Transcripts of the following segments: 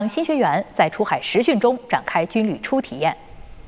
新学员在出海实训中展开军旅初体验。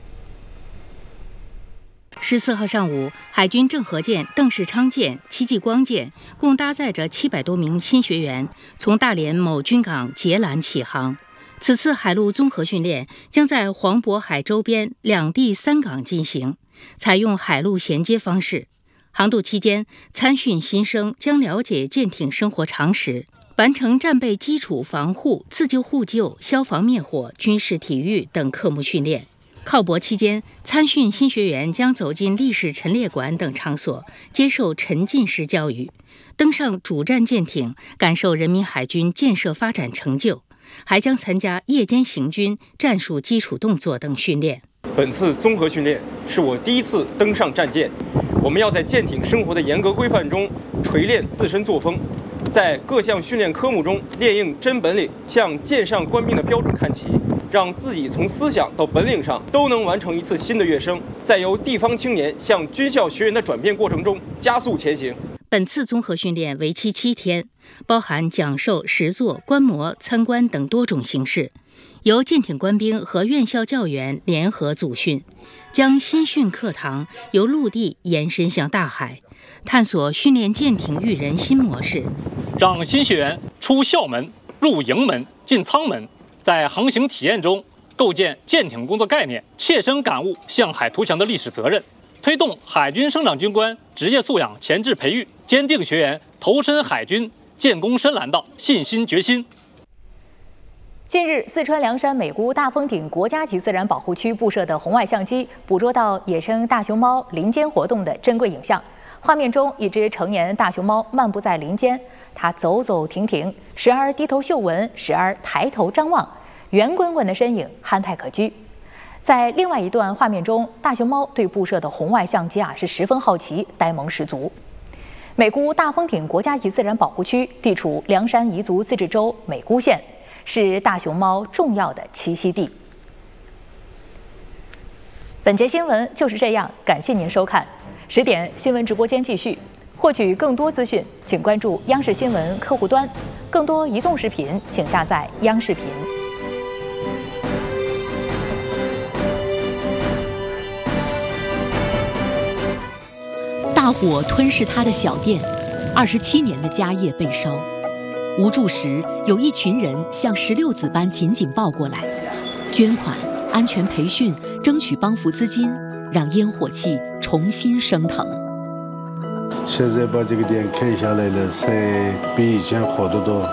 14号上午，海军郑和舰、邓世昌舰、戚继光舰共搭载着700多名新学员，从大连某军港捷兰起航。此次海陆综合训练将在黄渤海周边两地3港进行，采用海陆衔接方式。航渡期间，参训新生将了解舰艇生活常识，完成战备基础防护、自救互救、消防灭火、军事体育等科目训练。靠泊期间，参训新学员将走进历史陈列馆等场所，接受沉浸式教育，登上主战舰艇，感受人民海军建设发展成就，还将参加夜间行军、战术基础动作等训练。 本次综合训练是我第1次登上战舰，我们要在舰艇生活的严格规范中锤炼自身作风，在各项训练科目中练硬真本领，向舰上官兵的标准看齐，让自己从思想到本领上都能完成一次新的跃升，在由地方青年向军校学员的转变过程中加速前行。 本次综合训练为期7天，包含讲授、实作、观摩、参观等多种形式，由舰艇官兵和院校教员联合组训，将新训课堂由陆地延伸向大海，探索训练舰艇育人新模式， 让新学员出校门、入营门、进舱门，在航行体验中构建舰艇工作概念，切身感悟向海图强的历史责任，推动海军生长军官职业素养前置培育，坚定学员投身海军、建功深蓝道信心决心。 近日，四川凉山美姑大峰顶国家级自然保护区布设的红外相机捕捉到野生大熊猫林间活动的珍贵影像。画面中，一只成年大熊猫漫步在林间，它走走停停，时而低头嗅闻，时而抬头张望，圆滚滚的身影憨态可掬。在另外一段画面中，大熊猫对布设的红外相机是十分好奇，呆萌十足。美姑大峰顶国家级自然保护区地处凉山彝族自治州美姑县，是大熊猫重要的栖息地。本节新闻就是这样，感谢您收看。10点新闻直播间继续，获取更多资讯，请关注央视新闻客户端。更多移动视频，请下载央视频。 大火吞噬他的小店，27年的家业被烧。无助时，有一群人像石榴籽般紧紧抱过来，捐款、安全培训，争取帮扶资金，让烟火气重新升腾。 现在把这个店开下来了，才比以前好得多。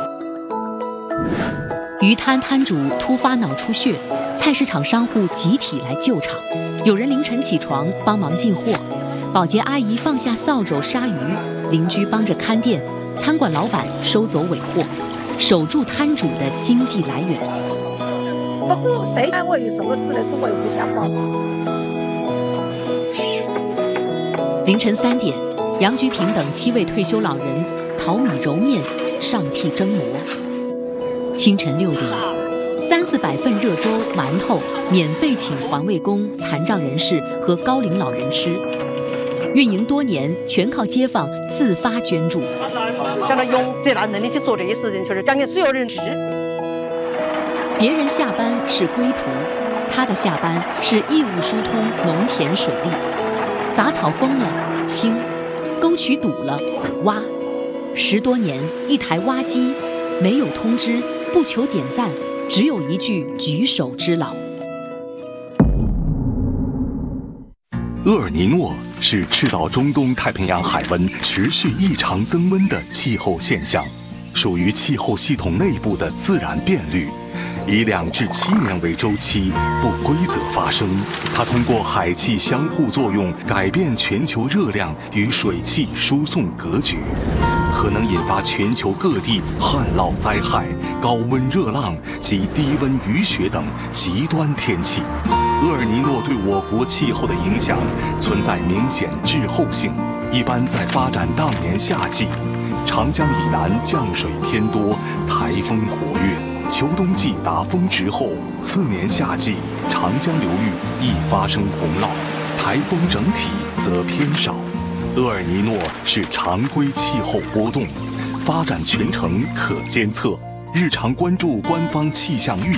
鱼摊摊主突发脑出血，菜市场商户集体来救场，有人凌晨起床帮忙进货，保洁阿姨放下扫帚杀鱼，邻居帮着看店，餐馆老板收走尾货，守住摊主的经济来源。 不过谁看我有什么事了，都会互相帮忙。 凌晨3点，杨菊平等7位退休老人淘米揉面，上屉蒸馍。清晨6点，300-400份热粥、馒头免费请环卫工、残障人士和高龄老人吃。运营多年，全靠街坊自发捐助。 像他用最大能力去做这些事情，就是讲给所有人知。 别人下班是归途，他的下班是义务疏通农田水利。杂草封了清，沟渠堵了挖。10多年，一台挖机，没有通知，不求点赞，只有一句举手之劳。 厄尔尼诺是赤道中东太平洋海温持续异常增温的气候现象，属于气候系统内部的自然变律，以2至7年为周期，不规则发生。它通过海气相互作用，改变全球热量与水汽输送格局，可能引发全球各地旱涝灾害、高温热浪及低温雨雪等极端天气。厄尔尼诺对我国气候的影响存在明显滞后性，一般在发展当年夏季，长江以南降水偏多，台风活跃，秋冬季达峰值后，次年夏季长江流域易发生洪涝，台风整体则偏少。厄尔尼诺是常规气候波动，发展全程可监测，日常关注官方气象预